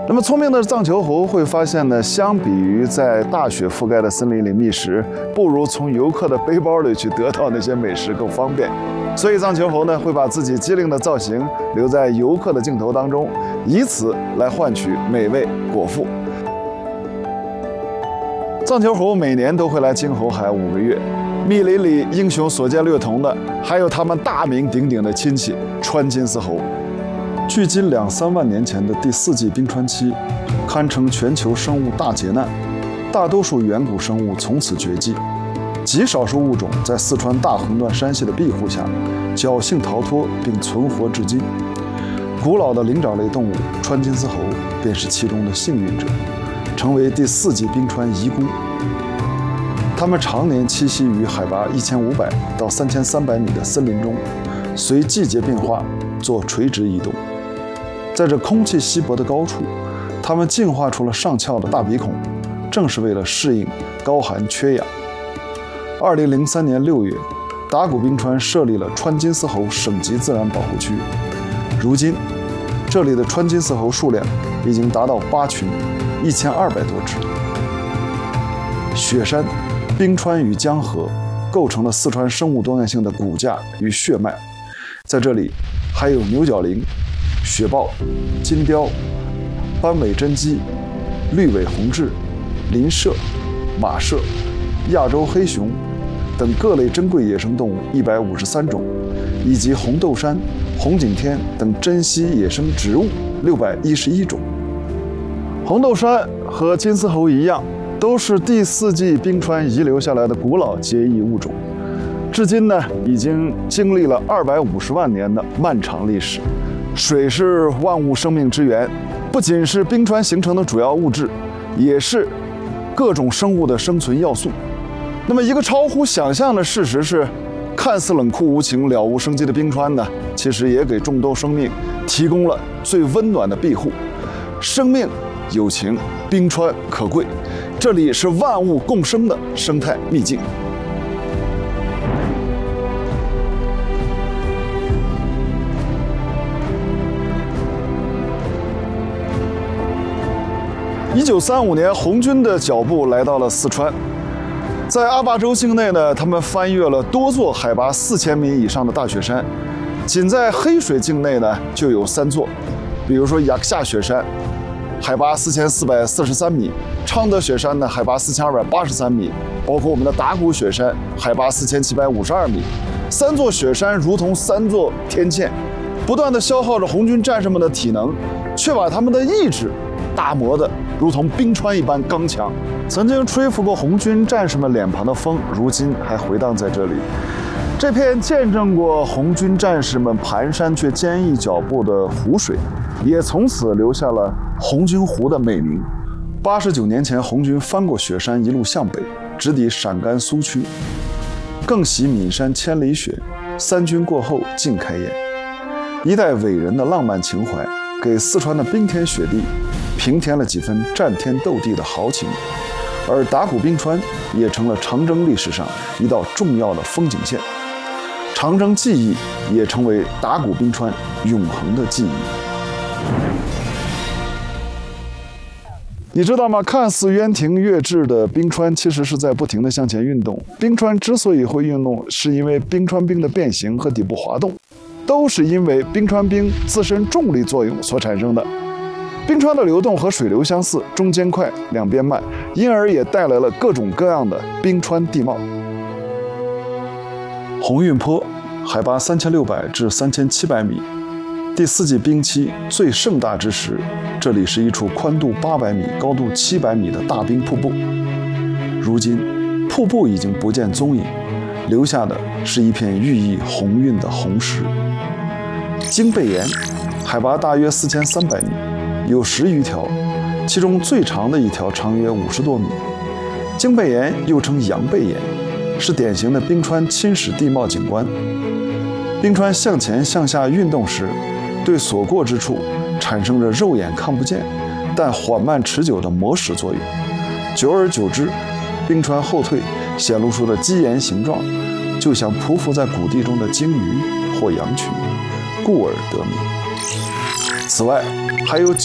那么聪明的藏球猴会发现呢，相比于在大雪覆盖的森林里觅食，不如从游客的背包里去得到那些美食更方便。所以藏球猴呢会把自己机灵的造型留在游客的镜头当中，以此来换取美味果腹。藏球猴每年都会来金猴海5个月，密林里英雄所见略同的还有他们大名鼎鼎的亲戚川金丝猴。距今2、3万年前的第4纪冰川期，堪称全球生物大劫难，大多数远古生物从此绝迹，极少数物种在四川大横断山系的庇护下，侥幸逃脱并存活至今。古老的灵长类动物川金丝猴便是其中的幸运者，成为第4纪冰川遗孤。它们常年栖息于海拔1500到3300米的森林中，随季节变化做垂直移动。在这空气稀薄的高处，它们进化出了上翘的大鼻孔，正是为了适应高寒缺氧。2003年6月，达古冰川设立了川金丝猴省级自然保护区。如今，这里的川金丝猴数量已经达到8群，1200多只。雪山、冰川与江河构成了四川生物多样性的骨架与血脉。在这里，还有牛角羚、雪豹、金雕、斑尾真鸡、绿尾红雉、林麝、马麝、亚洲黑熊等各类珍贵野生动物153种，以及红豆杉、红景天等珍稀野生植物611种。红豆杉和金丝猴一样，都是第4纪冰川遗留下来的古老结义物种。至今呢，已经经历了250万年的漫长历史。水是万物生命之源，不仅是冰川形成的主要物质，也是各种生物的生存要素。那么，一个超乎想象的事实是，看似冷酷无情、了无生机的冰川呢，其实也给众多生命提供了最温暖的庇护。生命有情，冰川可贵，这里是万物共生的生态秘境。1935年，红军的脚步来到了四川，在阿坝州境内呢，他们翻越了多座海拔4000米以上的大雪山，仅在黑水境内呢就有3座，比如说雅克夏雪山，海拔4443米；昌德雪山呢，海拔4283米；包括我们的达古雪山，海拔4752米。3座雪山如同3座天堑，不断地消耗着红军战士们的体能，却把他们的意志打磨的如同冰川一般刚强。曾经吹拂过红军战士们脸庞的风，如今还回荡在这里。这片见证过红军战士们蹒跚却坚毅脚步的湖水，也从此留下了红军湖的美名。89年前，红军翻过雪山，一路向北，直抵陕甘苏区，更袭岷山千里雪。3军过后尽开宴，一代伟人的浪漫情怀，给四川的冰天雪地平添了几分战天斗地的豪情，而达古冰川也成了长征历史上一道重要的风景线。长征记忆也成为达古冰川永恒的记忆。你知道吗？看似渊庭月峙的冰川，其实是在不停地向前运动。冰川之所以会运动，是因为冰川冰的变形和底部滑动，都是因为冰川冰自身重力作用所产生的。冰川的流动和水流相似，中间快，两边慢，因而也带来了各种各样的冰川地貌。红运坡，海拔3600至3700米，第4纪冰期最盛大之时，这里是一处宽度800米、高度700米的大冰瀑布。如今，瀑布已经不见踪影，留下的是一片寓意鸿运的红石。经背岩，海拔大约4300米，有10余条，其中最长的一条长约50多米。经背岩又称羊背岩，是典型的冰川侵蚀地貌景观。冰川向前向下运动时，对所过之处产生着肉眼看不见但缓慢持久的磨蚀作用。久而久之，冰川后退显露出的基岩形状，就像匍匐在谷地中的鲸鱼或羊群，故而得名。此外，还有